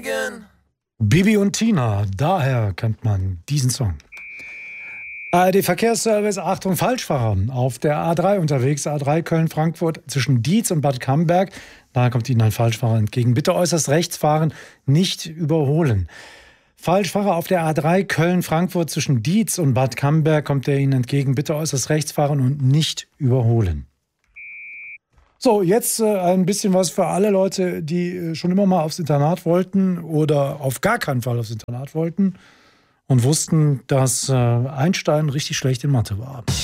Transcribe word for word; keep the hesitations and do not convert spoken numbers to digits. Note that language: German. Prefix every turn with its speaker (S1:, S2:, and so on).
S1: Bibi und Tina, daher kennt man diesen Song. A R D-Verkehrsservice, Achtung, Falschfahrer auf der A drei unterwegs, A drei Köln-Frankfurt zwischen Dietz und Bad Camberg. Da kommt Ihnen ein Falschfahrer entgegen. Bitte äußerst rechts fahren, nicht überholen. Falschfahrer auf der A drei Köln-Frankfurt zwischen Dietz und Bad Camberg kommt er Ihnen entgegen. Bitte äußerst rechts fahren und nicht überholen. So, jetzt äh, ein bisschen was für alle Leute, die äh, schon immer mal aufs Internat wollten oder auf gar keinen Fall aufs Internat wollten und wussten, dass äh, Einstein richtig schlecht in Mathe war.